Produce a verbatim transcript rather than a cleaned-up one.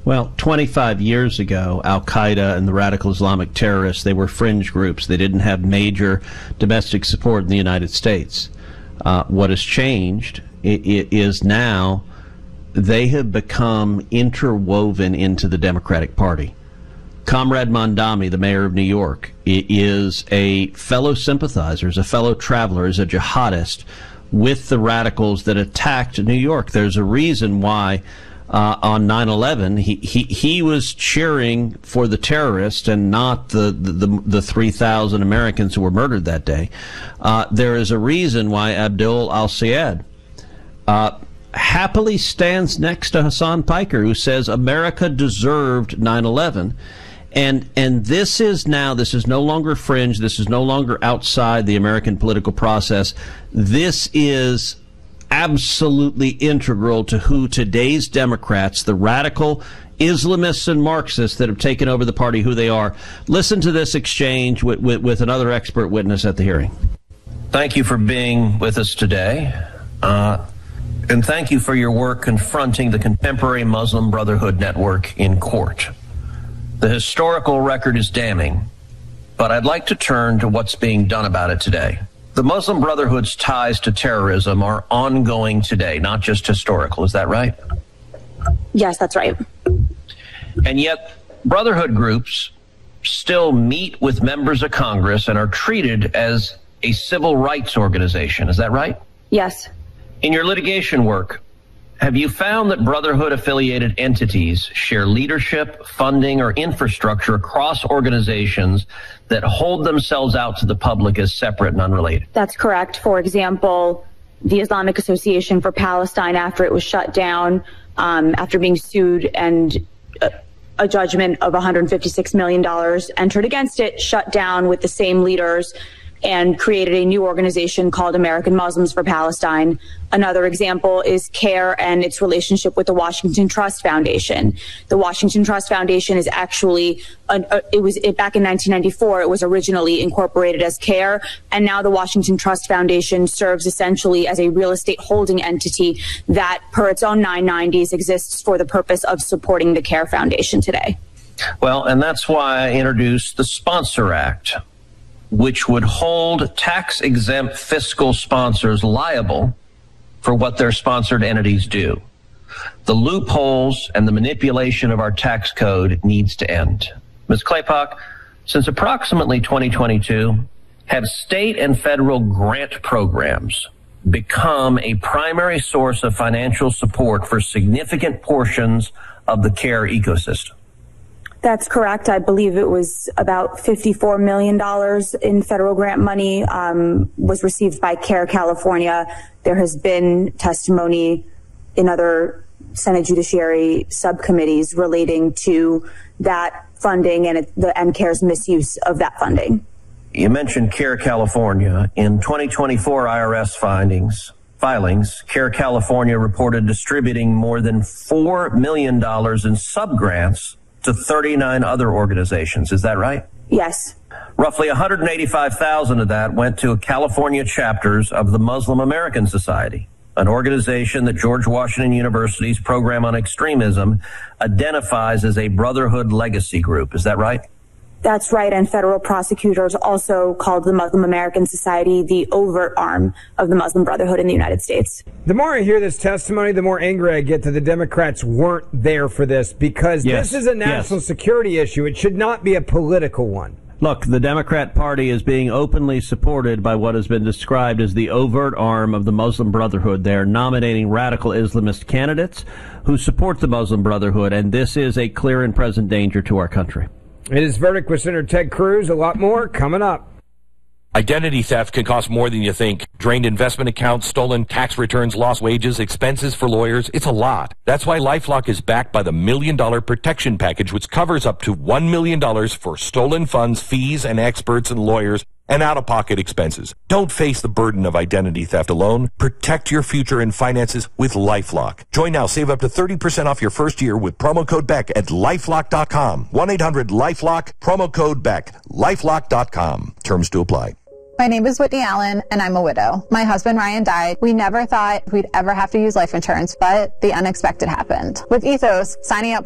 Well, twenty-five years ago, Al-Qaeda and the radical Islamic terrorists, they were fringe groups. They didn't have major domestic support in the United States. Uh, what has changed it, it is now they have become interwoven into the Democratic Party. Comrade Mondami, the mayor of New York, is a fellow sympathizer, is a fellow traveler, is a jihadist with the radicals that attacked New York. There's a reason why uh, on nine eleven he, he, he was cheering for the terrorists and not the, the, the three thousand Americans who were murdered that day. Uh, there is a reason why Abdul al-Sayed uh, happily stands next to Hassan Piker, who says America deserved nine eleven. And and this is now, this is no longer fringe. This is no longer outside the American political process. This is absolutely integral to who today's Democrats, the radical Islamists and Marxists that have taken over the party, who they are. Listen to this exchange with, with, with another expert witness at the hearing. Thank you for being with us today. Uh, and thank you for your work confronting the contemporary Muslim Brotherhood network in court. The historical record is damning, but I'd like to turn to what's being done about it today. The Muslim Brotherhood's ties to terrorism are ongoing today, not just historical. Is that right? Yes, that's right. And yet, Brotherhood groups still meet with members of Congress and are treated as a civil rights organization. Is that right? Yes. In your litigation work, have you found that Brotherhood-affiliated entities share leadership, funding, or infrastructure across organizations that hold themselves out to the public as separate and unrelated? That's correct. For example, the Islamic Association for Palestine, after it was shut down, um, after being sued and a, a judgment of one hundred fifty-six million dollars entered against it, shut down with the same leaders and created a new organization called American Muslims for Palestine. Another example is CARE and its relationship with the Washington Trust Foundation. The Washington Trust Foundation is actually, uh, uh, it was it, back in nineteen ninety-four, it was originally incorporated as CARE, and now the Washington Trust Foundation serves essentially as a real estate holding entity that, per its own nine nineties, exists for the purpose of supporting the CARE Foundation today. Well, and that's why I introduced the Sponsor Act, which would hold tax-exempt fiscal sponsors liable for what their sponsored entities do. The loopholes and the manipulation of our tax code needs to end. Miz Claypock, since approximately twenty twenty-two, have state and federal grant programs become a primary source of financial support for significant portions of the CARE ecosystem? That's correct. I believe it was about fifty-four million dollars in federal grant money um, was received by CARE California. There has been testimony in other Senate Judiciary subcommittees relating to that funding and it, the and CARE's misuse of that funding. You mentioned CARE California. In twenty twenty-four I R S findings, filings, CARE California reported distributing more than four million dollars in subgrants to thirty-nine other organizations. Is that right? Yes. Roughly one hundred eighty-five thousand of that went to California chapters of the Muslim American Society, an organization that George Washington University's program on extremism identifies as a Brotherhood legacy group. Is that right? That's right, and federal prosecutors also called the Muslim American Society the overt arm of the Muslim Brotherhood in the United States. The more I hear this testimony, the more angry I get that the Democrats weren't there for this, because yes. this is a national yes. security issue. It should not be a political one. Look, the Democrat Party is being openly supported by what has been described as the overt arm of the Muslim Brotherhood. They are nominating radical Islamist candidates who support the Muslim Brotherhood, and this is a clear and present danger to our country. It is Verdict with Senator Ted Cruz. A lot more coming up. Identity theft can cost more than you think. Drained investment accounts, stolen tax returns, lost wages, expenses for lawyers. It's a lot. That's why LifeLock is backed by the Million Dollar Protection Package, which covers up to one million dollars for stolen funds, fees, and experts and lawyers, and out-of-pocket expenses. Don't face the burden of identity theft alone. Protect your future and finances with LifeLock. Join now. Save up to thirty percent off your first year with promo code Beck at lifelock dot com. one eight hundred lifelock, promo code Beck. lifelock dot com. Terms to apply. My name is Whitney Allen, and I'm a widow. My husband, Ryan, died. We never thought we'd ever have to use life insurance, but the unexpected happened. With Ethos, signing up